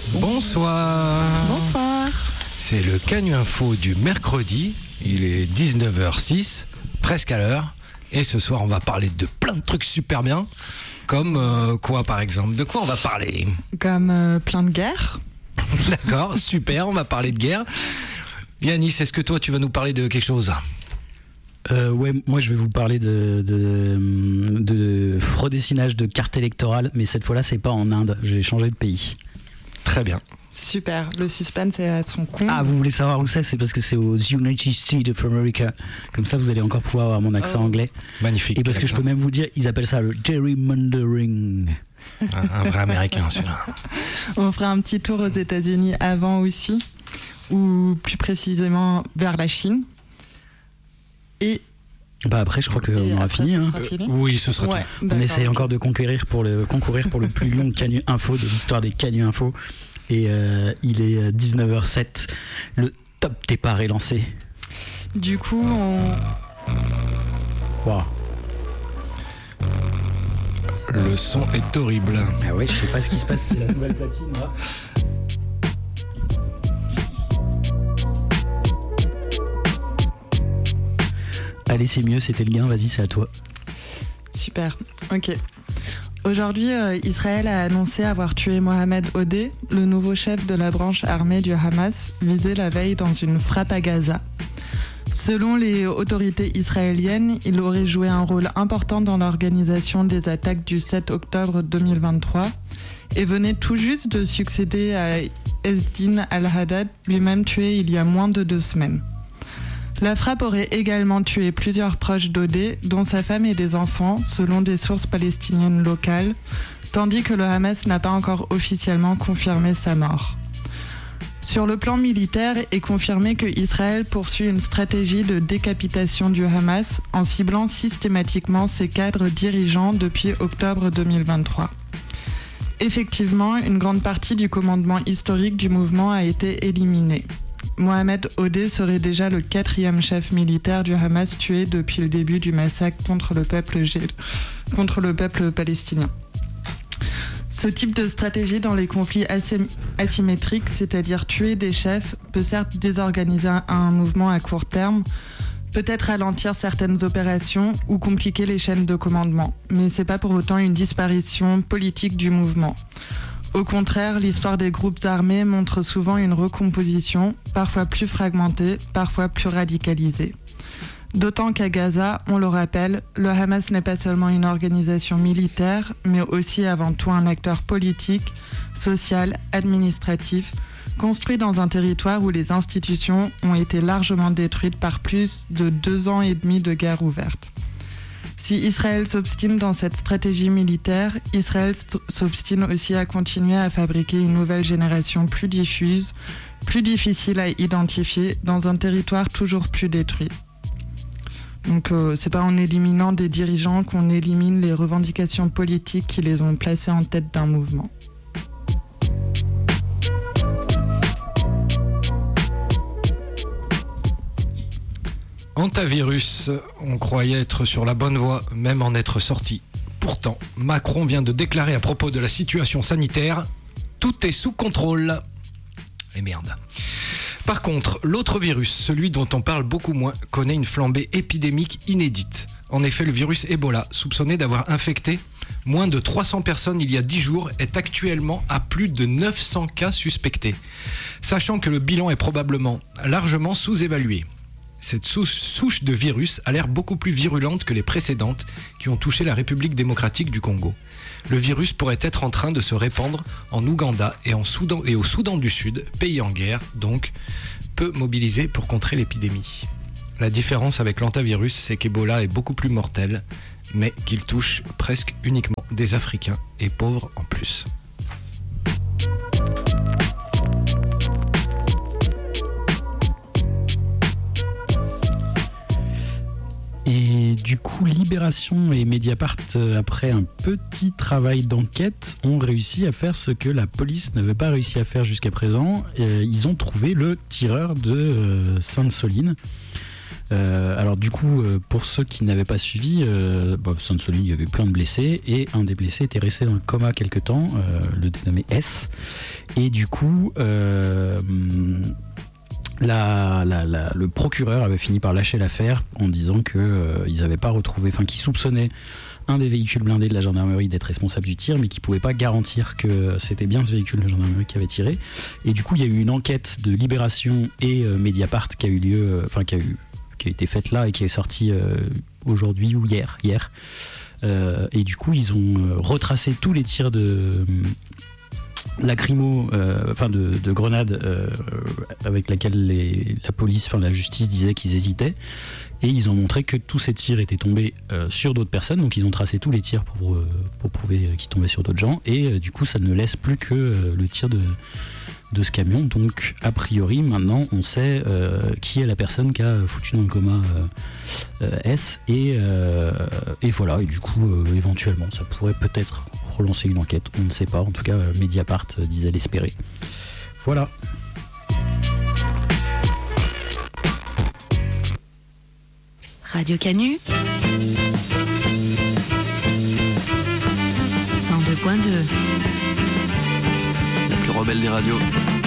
Bonsoir. Bonsoir. C'est le Canu Info du mercredi. Il est 19h06, presque à l'heure. Et ce soir, on va parler de plein de trucs super bien. Comme quoi, par exemple? De quoi on va parler? Comme plein de guerres. D'accord, super, on va parler de guerre. Yanis, est-ce que toi, tu vas nous parler de quelque chose? Ouais, moi je vais vous parler de fraudessinage de cartes électorales, mais cette fois-là c'est pas en Inde, j'ai changé de pays. Très bien. Super, le suspense est à son comble. Ah, vous voulez savoir où c'est parce que c'est aux United States of America. Comme ça vous allez encore pouvoir avoir mon accent anglais. Magnifique. Et parce que je peux même vous dire, ils appellent ça le gerrymandering. Un vrai américain celui-là. On fera un petit tour aux États-Unis avant aussi, ou plus précisément vers la Chine. Et bah après je crois qu'on aura fini. Oui, ce sera tout. On essaye encore de concourir pour le plus long Canu Info de l'histoire des Canu Info. Et il est 19h07. Le top départ est lancé. Du coup, on... Wow. Le son est horrible. Ah ouais, je sais pas ce qui se passe, c'est la nouvelle platine là. Allez, c'est mieux, c'était le gain, vas-y, c'est à toi. Super, ok. Aujourd'hui, Israël a annoncé avoir tué Mohamed Odeh, le nouveau chef de la branche armée du Hamas, visé la veille dans une frappe à Gaza. Selon les autorités israéliennes, il aurait joué un rôle important dans l'organisation des attaques du 7 octobre 2023 et venait tout juste de succéder à Ezdin al-Haddad, lui-même tué il y a moins de 2 semaines. La frappe aurait également tué plusieurs proches d'Odeh, dont sa femme et des enfants, selon des sources palestiniennes locales, tandis que le Hamas n'a pas encore officiellement confirmé sa mort. Sur le plan militaire, est confirmé que Israël poursuit une stratégie de décapitation du Hamas en ciblant systématiquement ses cadres dirigeants depuis octobre 2023. Effectivement, une grande partie du commandement historique du mouvement a été éliminée. Mohamed Odeh serait déjà le 4e chef militaire du Hamas tué depuis le début du massacre contre le peuple palestinien. Ce type de stratégie dans les conflits asymétriques, c'est-à-dire tuer des chefs, peut certes désorganiser un mouvement à court terme, peut-être ralentir certaines opérations ou compliquer les chaînes de commandement, mais c'est pas pour autant une disparition politique du mouvement. Au contraire, l'histoire des groupes armés montre souvent une recomposition, parfois plus fragmentée, parfois plus radicalisée. D'autant qu'à Gaza, on le rappelle, le Hamas n'est pas seulement une organisation militaire, mais aussi avant tout un acteur politique, social, administratif, construit dans un territoire où les institutions ont été largement détruites par plus de 2 ans et demi de guerre ouverte. Si Israël s'obstine dans cette stratégie militaire, Israël s'obstine aussi à continuer à fabriquer une nouvelle génération plus diffuse, plus difficile à identifier, dans un territoire toujours plus détruit. Donc c'est pas en éliminant des dirigeants qu'on élimine les revendications politiques qui les ont placés en tête d'un mouvement. Antivirus, on croyait être sur la bonne voie, même en être sorti. Pourtant, Macron vient de déclarer à propos de la situation sanitaire, tout est sous contrôle. Et merde. Par contre, l'autre virus, celui dont on parle beaucoup moins, connaît une flambée épidémique inédite. En effet, le virus Ebola, soupçonné d'avoir infecté moins de 300 personnes il y a 10 jours, est actuellement à plus de 900 cas suspectés. Sachant que le bilan est probablement largement sous-évalué. Cette souche de virus a l'air beaucoup plus virulente que les précédentes qui ont touché la République démocratique du Congo. Le virus pourrait être en train de se répandre en Ouganda et au Soudan du Sud, pays en guerre, donc peu mobilisés pour contrer l'épidémie. La différence avec l'antivirus, c'est qu'Ebola est beaucoup plus mortel, mais qu'il touche presque uniquement des Africains et pauvres en plus. Et du coup, Libération et Mediapart, après un petit travail d'enquête, ont réussi à faire ce que la police n'avait pas réussi à faire jusqu'à présent. Ils ont trouvé le tireur de Sainte-Soline. Alors du coup, pour ceux qui n'avaient pas suivi, Sansoli, il y avait plein de blessés et un des blessés était resté dans le coma quelque temps, le dénommé S. Et du coup, le procureur avait fini par lâcher l'affaire en disant qu'ils n'avaient pas retrouvé, enfin qu'ils soupçonnaient un des véhicules blindés de la gendarmerie d'être responsable du tir, mais qui ne pouvait pas garantir que c'était bien ce véhicule de gendarmerie qui avait tiré. Et du coup, il y a eu une enquête de Libération et Mediapart qui a eu lieu, qui a été faite là et qui est sortie aujourd'hui ou hier. Et du coup, ils ont retracé tous les tirs de lacrymo, de grenades avec laquelle la police, la justice disait qu'ils hésitaient. Et ils ont montré que tous ces tirs étaient tombés sur d'autres personnes, donc ils ont tracé tous les tirs pour prouver qu'ils tombaient sur d'autres gens, et du coup ça ne laisse plus que le tir de ce camion. Donc a priori maintenant on sait qui est la personne qui a foutu dans le coma S, et voilà, et du coup éventuellement ça pourrait peut-être relancer une enquête, on ne sait pas, en tout cas Mediapart disait l'espérer. Voilà. Radio Canu 102.2. La plus rebelle des radios.